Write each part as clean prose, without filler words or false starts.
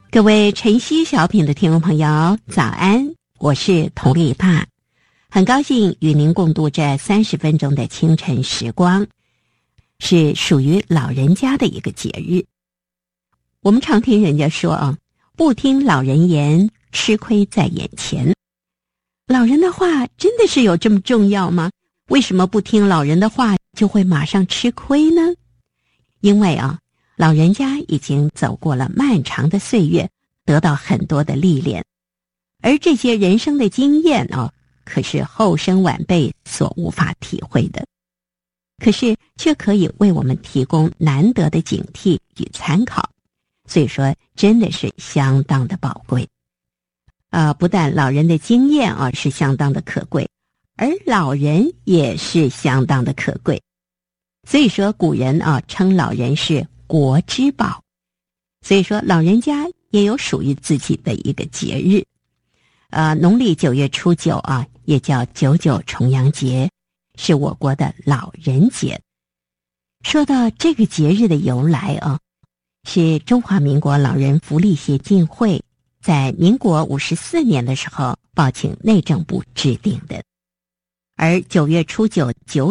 各位晨曦小品的听众朋友，早安！我是佟丽娜，很高兴与您共度这30分钟的清晨时光，是属于老人家的一个节日。我们常听人家说不听老人言，吃亏在眼前。老人的话真的是有这么重要吗？为什么不听老人的话就会马上吃亏呢？因为老人家已经走过了漫长的岁月，得到很多的历练，而这些人生的经验可是后生晚辈所无法体会的，可是却可以为我们提供难得的警惕与参考，所以说真的是相当的宝贵。不但老人的经验是相当的可贵，而老人也是相当的可贵。所以说古人称老人是国之宝，所以说老人家也有属于自己的一个节日。农历9月初9也叫99重阳节，是我国的老人节。说到这个节日的由来是中华民国老人福利协进会在民国54年的时候报请内政部制定的。而9月初9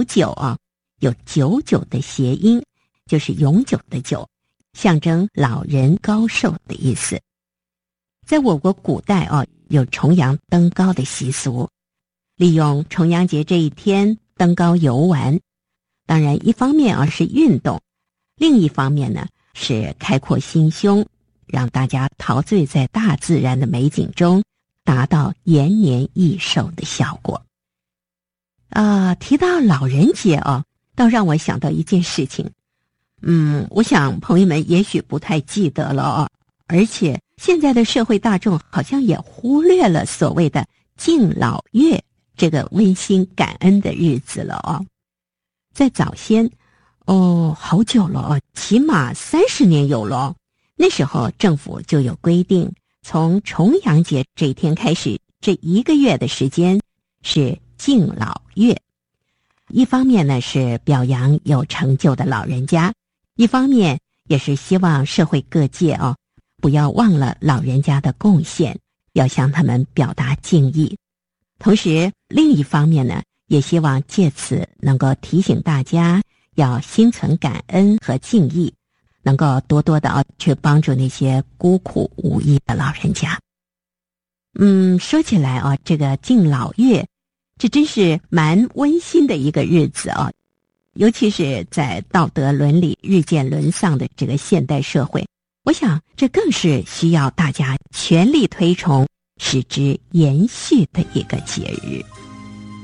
99有99的谐音，就是永久的久，象征老人高寿的意思。在我国古代有重阳登高的习俗，利用重阳节这一天登高游玩。当然一方面是运动，另一方面呢是开阔心胸，让大家陶醉在大自然的美景中，达到延年益寿的效果。提到老人节倒让我想到一件事情。我想朋友们也许不太记得了而且现在的社会大众好像也忽略了所谓的敬老月这个温馨感恩的日子了在早先好久了起码30年有了那时候政府就有规定，从重阳节这一天开始，这1个月的时间是敬老月。一方面呢是表扬有成就的老人家，一方面也是希望社会各界不要忘了老人家的贡献，要向他们表达敬意。同时另一方面呢，也希望借此能够提醒大家要心存感恩和敬意，能够多多的去帮助那些孤苦无依的老人家。说起来这个敬老月这真是蛮温馨的一个日子尤其是在道德伦理日渐沦丧的这个现代社会，我想这更是需要大家全力推崇，使之延续的一个节日。